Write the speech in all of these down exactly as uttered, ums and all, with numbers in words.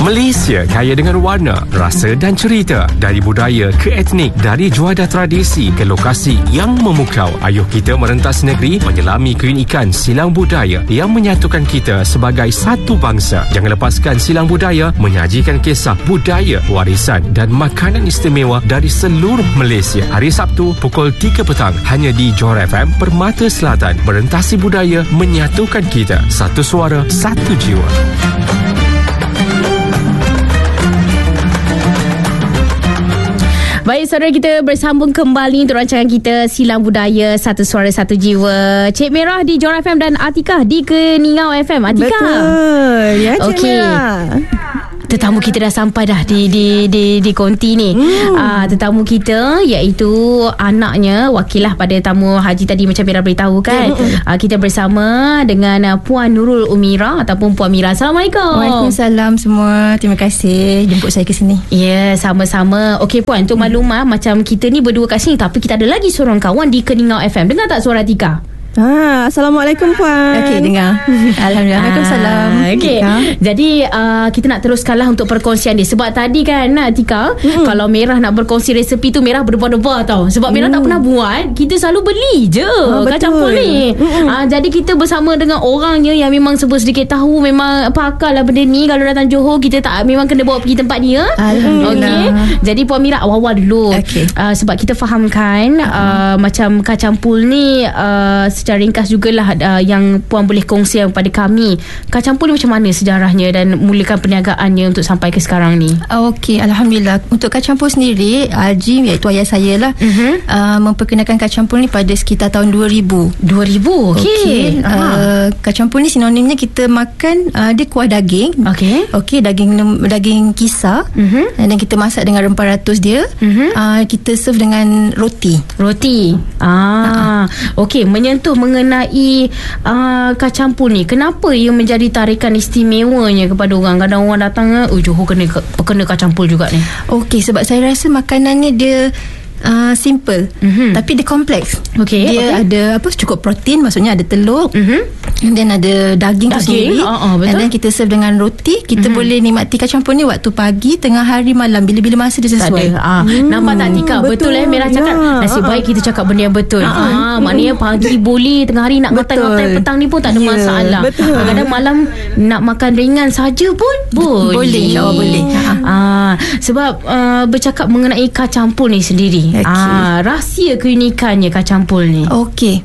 Malaysia kaya dengan warna, rasa dan cerita. Dari budaya ke etnik, dari juadah tradisi ke lokasi yang memukau. Ayuh kita merentas negeri menyelami keunikan silang budaya yang menyatukan kita sebagai satu bangsa. Jangan lepaskan silang budaya menyajikan kisah budaya, warisan dan makanan istimewa dari seluruh Malaysia. Hari Sabtu pukul tiga petang hanya di Johor F M Permata Selatan. Merentasi budaya menyatukan kita. Satu suara, satu jiwa. Baik, saudara, kita bersambung kembali untuk rancangan kita Silang Budaya Satu Suara Satu Jiwa. Cik Merah di Johor F M dan Atikah di Keningau F M. Atikah. Betul. Ya, Cik okay. Merah. Tetamu kita dah sampai dah di di di di konti ni. Hmm. Uh, tetamu kita iaitu anaknya, wakilah pada tamu haji tadi macam Mira beritahu kan. Hmm. Uh, kita bersama dengan uh, Puan Nurul Umira ataupun Puan Mira. Assalamualaikum. Waalaikumsalam semua. Terima kasih jemput saya ke sini. Ya, yeah, sama-sama. Okey Puan, untuk hmm. maklumat macam kita ni berdua kat sini tapi kita ada lagi seorang kawan di Keningau F M. Dengar tak suara Tika? Ah, Assalamualaikum Puan. Okey, dengar. Alhamdulillah. Waalaikumsalam. Okey. Jadi uh, kita nak teruskanlah untuk perkongsian dia. Sebab tadi kan Tika, mm-hmm. kalau Merah nak berkongsi resepi tu Merah berdebar-debar tau. Sebab mm. Merah tak pernah buat. Kita selalu beli je ah, kacang pul ni. Mm-hmm. Uh, jadi kita bersama dengan orangnya yang memang sebut sedikit tahu, memang pakar lah benda ni. Kalau datang Johor kita tak memang kena bawa pergi tempat dia. Alhamdulillah. Okey. Jadi Puan Mira awal-awal dulu. Okay. Uh, sebab kita fahamkan uh, uh, macam kacang pul ni uh, secara ringkas jugalah uh, yang Puan boleh kongsi kepada kami. Kacang pul ni macam mana sejarahnya dan mulakan perniagaannya untuk sampai ke sekarang ni? Okey, Alhamdulillah. Untuk kacang pul sendiri, Haji iaitu ayah saya lah uh-huh. uh, memperkenalkan kacang pul ni pada sekitar tahun dua ribu. dua ribu? Okey. Okay. Uh, kacang pul ni sinonimnya kita makan uh, dia kuah daging. Okey. Okey, daging daging kisar uh-huh. dan kita masak dengan rempah ratus dia. Uh-huh. Uh, kita serve dengan roti. Roti. Ah. Uh-huh. Okey, menyentuh mengenai uh, kacang pul ni, kenapa ia menjadi tarikan istimewanya kepada orang? Kadang orang datang, oh Johor kena kena kacang pul juga ni. Okey, sebab saya rasa makanan ni dia Uh, simple mm-hmm. tapi dia kompleks. Okay, dia okay. ada apa cukup protein, maksudnya ada telur mm-hmm. dan ada daging, daging tu sendiri uh-uh, dan then kita serve dengan roti. Kita mm-hmm. boleh nikmati kacang pul ni waktu pagi, tengah hari, malam, bila-bila masa dia sesuai. Ah, hmm. Nampak tak Tika? Betul, betul eh Merah cakap ya. Nasib baik kita cakap benda yang betul. uh-huh. ah, Maknanya pagi boleh, tengah hari nak ngatai-ngatai, petang ni pun tak ada yeah, masalah. Kadang-kadang malam nak makan ringan saja pun boleh. Boleh, insyaAllah boleh. ah, Sebab uh, bercakap mengenai kacang pul ni sendiri, Okay. Ah, rahsia keunikannya kacang pul ni. Okey.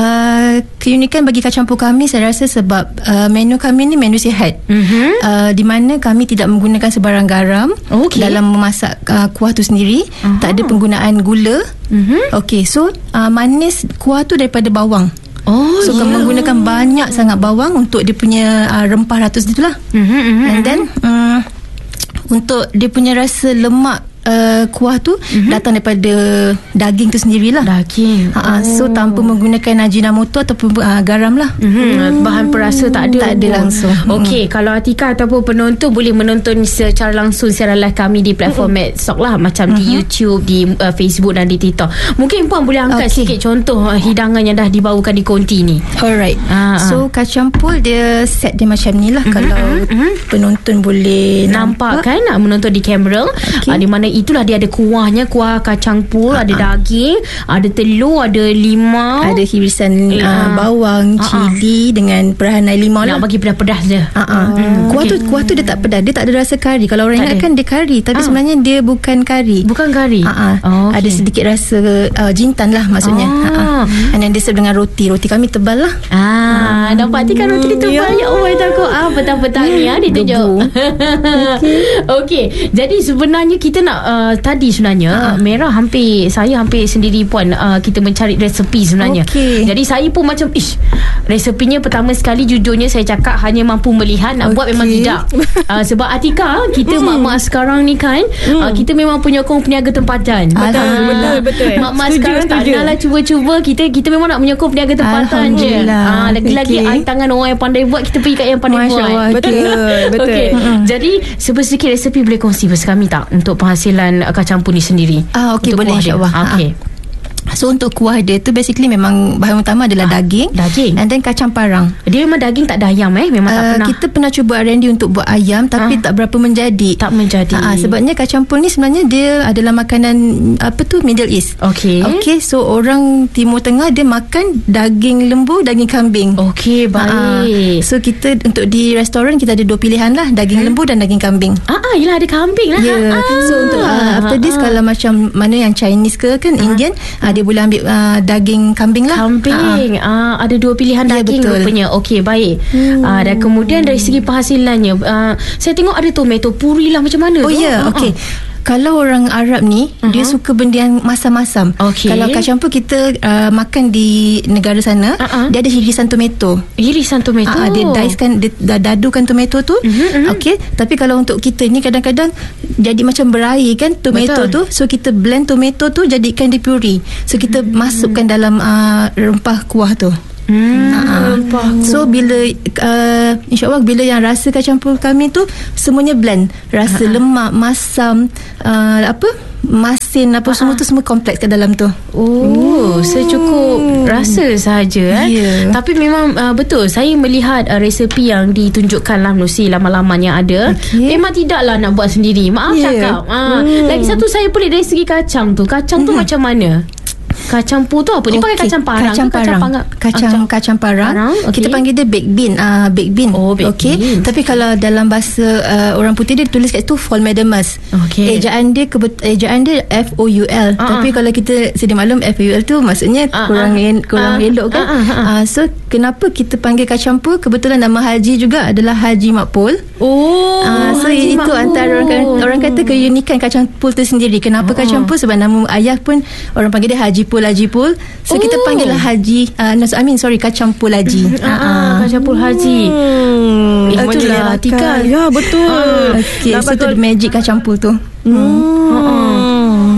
Uh, keunikan bagi kacang pul kami saya rasa sebab uh, menu kami ni menu sihat. Mm-hmm. Uh, di mana kami tidak menggunakan sebarang garam okay. dalam memasak uh, kuah tu sendiri. Uh-huh. Tak ada penggunaan gula. Mm-hmm. Okey, so uh, manis kuah tu daripada bawang. Oh, so yeah. kami menggunakan banyak sangat bawang untuk dia punya uh, rempah ratus itulah. Mm-hmm, mm-hmm. And then uh, untuk dia punya rasa lemak Uh, kuah tu mm-hmm. datang daripada daging tu sendirilah. Daging. Ha, oh. So tanpa menggunakan ajinomoto ataupun uh, garam lah. Mm-hmm. Bahan perasa tak ada. Tak ada langsung. Okey, mm-hmm. kalau Atika ataupun penonton boleh menonton secara langsung siaran live kami di platform mm-hmm. Madsok lah, macam mm-hmm. di YouTube, di uh, Facebook dan di TikTok. Mungkin Puan boleh angkat okay. sikit contoh uh, hidangan yang dah dibawakan di konti ni. Alright. Uh-huh. So kacang pul dia set dia macam ni lah. Mm-hmm. Kalau mm-hmm. penonton boleh nampak, nampak kan, menonton di kamera, okay. uh, di mana itulah dia ada kuahnya, kuah kacang pul, uh-huh. ada daging, ada telur, ada limau, ada hirisan uh, uh, bawang, uh-huh. cili dengan perahanai limau lah. Nak bagi pedas-pedas je. Uh-huh. Hmm. Kuah okay. tu kuah tu dia tak pedas, dia tak ada rasa kari. Kalau orang tak ingatkan ada. Dia kari, tapi uh. sebenarnya dia bukan kari. Bukan kari. Uh-huh. Oh, okay. Ada sedikit rasa uh, jintan lah maksudnya. Oh. Uh-huh. And then dia serve dengan roti. Roti kami tebal lah. Ah, uh. nampak kan roti dia tebal. Ya Allah, takut ah petang-petang ni ah dia tunjuk. Okey. Okey. Jadi sebenarnya kita nak uh, tadi sebenarnya uh. Merah hampir saya hampir sendiri Puan uh, kita mencari resepi sebenarnya. Okay. Jadi saya pun macam ish resepinya pertama sekali jujurnya saya cakap hanya mampu melihat, nak okay. buat memang tidak. Uh, sebab Atika kita mm. mak-mak sekarang ni kan mm. uh, kita memang penyokong peniaga tempatan. Betul uh, betul betul. Mak-mak setuju, sekarang setuju. Tak adalah cuba-cuba, kita kita memang nak menyokong peniaga tempatan je. Uh, lagi-lagi okay. ai tangan orang yang pandai buat, kita pergi kat yang pandai Masya buat. Allah. Betul betul. Okay. Mm-hmm. Jadi sedikit resepi boleh kongsi bersama kami tak untuk penghasilan kacang pul ni sendiri? Ah okey, boleh insya-Allah. Okey. So untuk kuah dia tu basically memang bahan utama adalah ah, daging, daging and then kacang parang. Dia memang daging, tak ada ayam eh? Memang uh, tak pernah. Kita pernah cuba R and D untuk buat ayam, tapi ah. tak berapa menjadi. Tak menjadi. Ah, sebabnya kacang pul ni sebenarnya dia adalah makanan apa tu Middle East. Okey. Okey, so orang Timur Tengah dia makan daging lembu, daging kambing. Okey, baik. Ah, so kita untuk di restoran kita ada dua pilihan lah, daging hmm. lembu dan daging kambing. Ah, ah yelah, ada kambing lah. Yeah. Ah. So untuk uh, after this ah. kalau macam mana yang Chinese ke kan ah. Indian, ah, dia boleh ambil uh, daging kambing lah. Kambing. Ah. Ah, ada dua pilihan ya, daging betul. Rupanya. Okey, baik. Hmm. Ah, dan kemudian dari segi penghasilannya, uh, saya tengok ada tomato puri lah, macam mana oh, tu? Oh ya, yeah. okey. Kalau orang Arab ni uh-huh. dia suka benda yang masam-masam. Okay. Kalau kacang pul kita uh, makan di negara sana, uh-huh. dia ada irisan tomato. Irisan tomato. Uh, dia dicekan, dia dadukan tomato tu. Uh-huh, uh-huh. Okey, tapi kalau untuk kita ni kadang-kadang jadi macam berair kan tomato Betul. tu. So kita blend tomato tu jadikan dia puree. So kita uh-huh. masukkan dalam uh, rempah kuah tu. Hmm, uh-huh. So bila uh, InsyaAllah bila yang rasa kacang pul kami tu semuanya blend. Rasa uh-huh. lemak, masam, uh, apa masin, apa uh-huh. semua tu semua kompleks ke dalam tu. Oh, hmm. secukup rasa sahaja eh. Yeah. Tapi memang uh, betul, saya melihat uh, resepi yang ditunjukkan lah menerusi laman-laman yang ada, okay. memang tidaklah nak buat sendiri. Maaf yeah. cakap uh, hmm. Lagi satu saya pelik dari segi kacang tu. Kacang tu hmm. macam mana? Kacang pul tu apa? Dia okay. panggil kacang parang kacang ke parang. kacang panggang? Kacang, kacang, kacang parang, parang okay. Kita panggil dia baked bean. uh, Baked bean. Oh, baked okay. bean. Tapi kalau dalam bahasa uh, orang putih dia tulis kat situ Foulmedemus. Okay. Ejaan dia kebet- Ejaan dia F O U L. uh-huh. Tapi kalau kita sedia maklum F O U L tu maksudnya uh-huh. kurang en- kurang uh-huh. elok kan. uh-huh. uh, So kenapa kita panggil kacang pul? Kebetulan nama Haji juga adalah Haji Makpul. Oh uh, So Haji itu Makpul. Antara orang, orang kata keunikan kacang pul tu sendiri. Kenapa uh-huh. kacang pul? Sebab nama ayah pun orang panggil dia Haji Pul, Haji Pul. So oh. kita panggil lah Haji uh, no, I mean sorry Kacang pul Haji. uh, uh, Kacang pul Haji. hmm. eh, Itulah Atika. Ya betul. uh, Okay, so tu magic kacang pul tu. hmm. Hmm. uh-uh.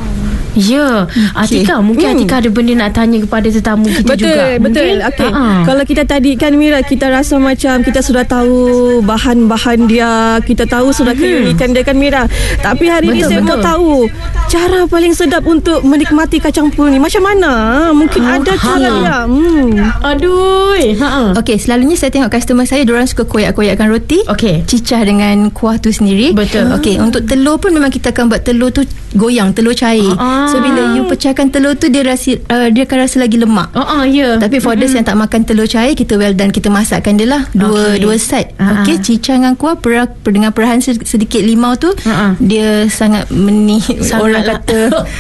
Ya, okay. Atika, mungkin hmm. Atika ada benda nak tanya kepada tetamu kita betul, juga. Betul, betul. Okay. Uh-huh. Kalau kita tadi kan Mira, kita rasa macam kita sudah tahu bahan-bahan dia, kita tahu sudah hmm. keunikan dia kan Mira. Tapi hari betul, ni saya betul. mau tahu cara paling sedap untuk menikmati kacang pul ni macam mana? Mungkin uh, ada cara dia. Hmm. Aduh. Ha. Okey, selalunya saya tengok customer saya, diorang suka koyak-koyakkan roti, okay. cicah dengan kuah tu sendiri. Betul. Okey, untuk telur pun memang kita akan buat telur tu goyang, telur cair. Uh-huh. So bila you pecahkan telur tu, dia rasa uh, dia akan rasa lagi lemak. Oh uh, ya. Yeah. Tapi for mm-hmm. those yang tak makan telur cair, kita well done, kita masakkan dia lah dua okay. dua side. Uh-huh. Okey, cicah dengan kuah per, per, dengan perahan sedikit limau tu, uh-huh. dia sangat menih sangat orang kata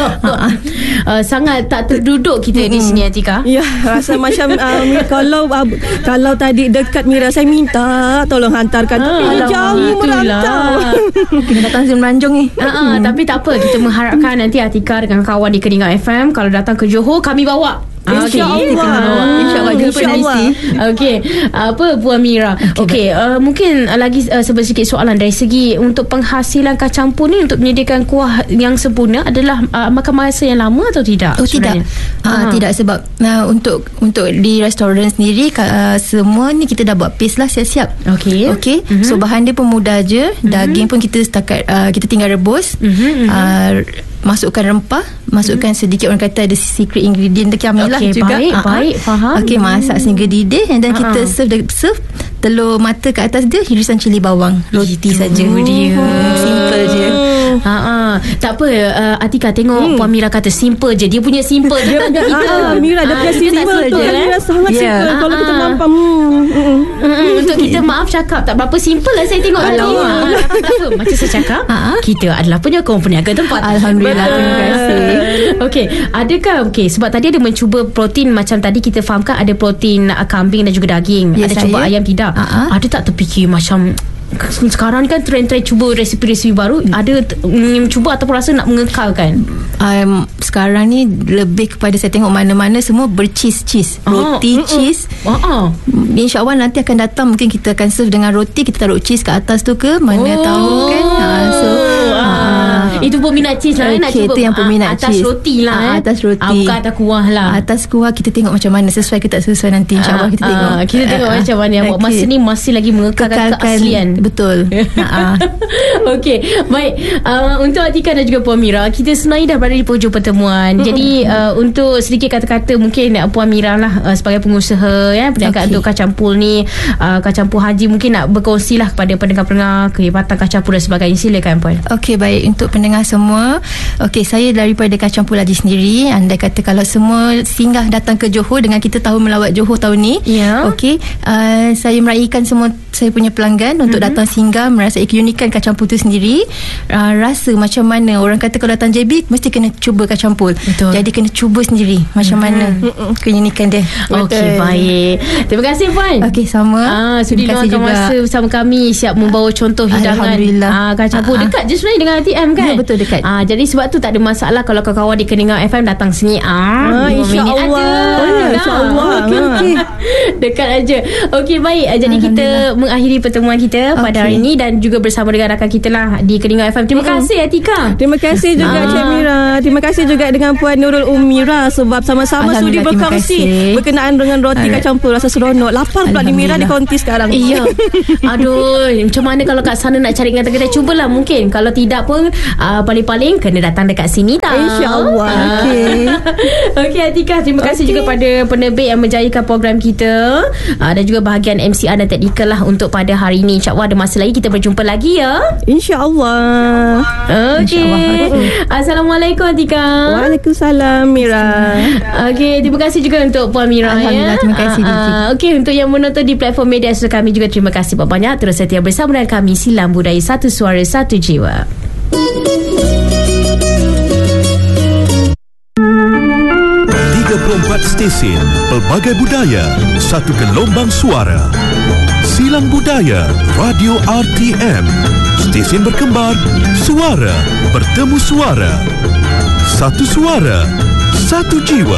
uh, sangat tak terduduk kita mm-hmm. di sini Atika. Ya, rasa macam uh, kalau uh, kalau tadi dekat Mira saya minta tolong hantarkan, uh, tapi dia jauh merantau. Kena datang Semenanjung ni. Uh, uh, tapi tak apa, kita mengharapkan nanti Atika dengan kawan di Kedingau F M kalau datang ke Johor, kami bawa. InsyaAllah. InsyaAllah. InsyaAllah. Okey, apa Puan Mira? Okey, okay, uh, mungkin uh, lagi uh, sedikit soalan dari segi untuk penghasilan kacang pul ni untuk menyediakan kuah yang sempurna adalah uh, makan masa yang lama atau tidak? Oh tidak. Uh, tidak sebab uh, untuk untuk di restoran sendiri uh, semua ni kita dah buat paste lah siap-siap. Okey. Okey. Mm-hmm. So bahan dia pun mudah je. Mm-hmm. Daging pun kita setakat uh, kita tinggal rebus. Mm-hmm. Uh, masukkan rempah, masukkan mm-hmm. sedikit, orang kata ada secret ingredient dekat kami lah okay, juga. Baik, uh-huh. baik, faham. Okey, masak sehingga didih, and then uh-huh. kita serve serve telur mata kat atas dia, irisan cili bawang, roti saja. Dia simple je. Ha ah, tak apa uh, Atika tengok hmm. Puan Mira kata simple je. Dia punya simple je. Dia, dia, ah, Mira dia punya simple tu. Mira sangat yeah. simple. Ah, kalau ah. kita nampak hmm. Hmm. Hmm. Untuk kita maaf cakap tak berapa simple lah saya tengok tadi. Tak apa, macam saya cakap, ah. kita adalah penyokong peniaga tempat. Alhamdulillah. Terima kasih. Okey, adakah okey sebab tadi ada mencuba protein macam tadi kita fahamkan ada protein uh, kambing dan juga daging. Ya, ada saya. Cuba ayam tidak. Uh-huh. Ada tak terfikir macam sekarang kan trend-trend cuba resipi-resipi baru, hmm. ada mm, cuba ataupun rasa nak mengekalkan? Um, sekarang ni lebih kepada saya tengok mana-mana semua bercheese-cheese, roti oh, cheese. Uh, uh. InsyaAllah nanti akan datang, mungkin kita akan serve dengan roti, kita taruh cheese kat atas tu ke, mana oh. tahu kan. Ha, so uh, Itu peminat cheese lah. Okay, nak cuba itu yang peminat atas cheese. roti lah. Ah, eh. atas roti. Ah, bukan atas kuah lah. Atas kuah kita tengok macam mana, sesuai ke tak sesuai nanti. InsyaAllah kita tengok. Ah, kita tengok Ah, macam mana yang buat. Masa ni masih lagi mengekalkan keaslian. Betul. Ah. Okey, baik. Uh, untuk Atika dan juga Puan Mira, kita sebenarnya dah berada di penghujung pertemuan. Mm-hmm. Jadi uh, untuk sedikit kata-kata mungkin uh, Puan Mira lah uh, sebagai pengusaha ya, perniagaan okay. untuk kacang pul ni, uh, kacang pul haji, mungkin nak berkongsi lah kepada pendengar-pendengar kehebatan kacang pul dan sebagainya. Silakan Puan. Okey, baik. Untuk pendengar semua, okey, saya daripada Kacang Pul Haji sendiri. Andai kata kalau semua singgah datang ke Johor dengan kita tahu melawat Johor tahun ni, yeah. okey, uh, saya meraihkan semua saya punya pelanggan untuk mm-hmm. datang singgah merasai keunikan kacang pul tu sendiri. Uh, rasa macam mana, orang kata kalau datang J B mesti kena cuba kacang pul. Betul. Jadi kena cuba sendiri macam mm-hmm. mana keunikan dia. Okey, baik. Terima kasih Puan. Okey, sama. Ah, sudi luangkan masa bersama kami, siap membawa contoh hidangan ah, kacang pul. Dekat je sebenarnya dengan R T M kan? Ya, betul, dekat. Ah, jadi sebab tu tak ada masalah kalau kawan-kawan di Keningau F M datang sini. Ah, ah insya-Allah. Oh, insya-Allah. Okey, okey. Dekat aja. Okey, baik. Jadi kita mengakhiri pertemuan kita okay. pada hari ini dan juga bersama dengan rakan kita lah di Keningau F M. Terima mm-hmm. kasih Atika. Terima kasih juga ah. Cik Mira. Terima kasih juga dengan Puan Nurul Umira sebab sama-sama sudi berkongsi berkenaan dengan roti Alright. kacang pul. Rasa seronok. Lapar pula di Mira di konti sekarang. Iya. Aduh, macam mana kalau kat sana nak cari dengan kedai, cubalah mungkin. Kalau tidak pun uh, paling-paling kena datang dekat sini tau. InsyaAllah. Ah. Okey. Okey Atika, terima okay. kasih juga pada penerbit yang menjayakan program kita uh, dan juga bahagian M C R dan teknikal lah untuk pada hari ini. InsyaAllah ada masa lagi kita berjumpa lagi ya. InsyaAllah. Okey. Assalamualaikum Atika. Waalaikumsalam Mira. Okey, terima kasih juga untuk Puan Mira. Alhamdulillah, ya. terima kasih. Uh, Okey, untuk yang menonton di platform media sosial kami juga terima kasih banyak. Terus setia bersama dengan kami Silam Budaya, satu suara satu jiwa. tiga puluh empat stesen, pelbagai budaya, satu gelombang suara. Silang Budaya, Radio R T M. Stesen berkembar, suara bertemu suara. Satu suara, satu jiwa.